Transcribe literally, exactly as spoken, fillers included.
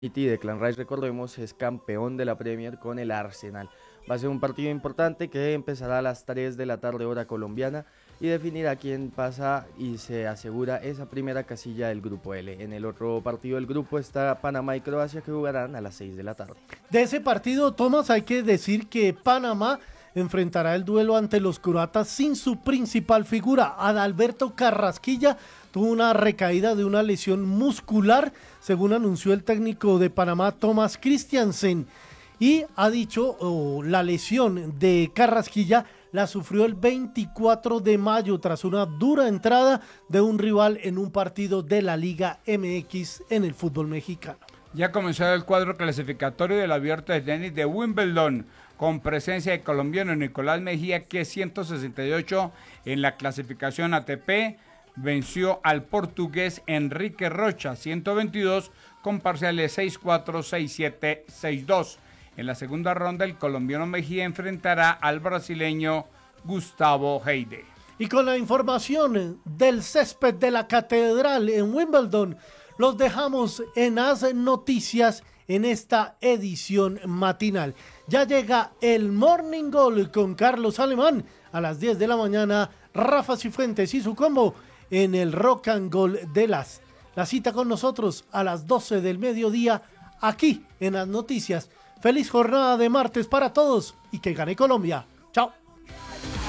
City de Clan Rice, recordemos, es campeón de la Premier con el Arsenal. Va a ser un partido importante que empezará a las tres de la tarde hora colombiana y definirá quién pasa y se asegura esa primera casilla del grupo L. En el otro partido del grupo está Panamá y Croacia, que jugarán a las seis de la tarde. De ese partido, Tomás, hay que decir que Panamá enfrentará el duelo ante los croatas sin su principal figura. Adalberto Carrasquilla tuvo una recaída de una lesión muscular, según anunció el técnico de Panamá, Thomas Christiansen, y ha dicho oh, la lesión de Carrasquilla la sufrió el veinticuatro de mayo tras una dura entrada de un rival en un partido de la Liga M X en el fútbol mexicano. Ya comenzó el cuadro clasificatorio del Abierto de Tenis de Wimbledon, con presencia del colombiano Nicolás Mejía, que ciento sesenta y ocho en la clasificación A T P, venció al portugués Enrique Rocha, ciento veintidós, con parciales seis cuatro, seis siete, seis dos. En la segunda ronda, el colombiano Mejía enfrentará al brasileño Gustavo Heide. Y con la información del césped de la Catedral en Wimbledon, los dejamos en As Noticias en esta edición matinal. Ya llega el Morning Goal con Carlos Alemán a las diez de la mañana, Rafa Cifuentes y su combo en el Rock and Goal de las. La cita con nosotros a las doce del mediodía aquí en As Noticias. Feliz jornada de martes para todos y que gane Colombia.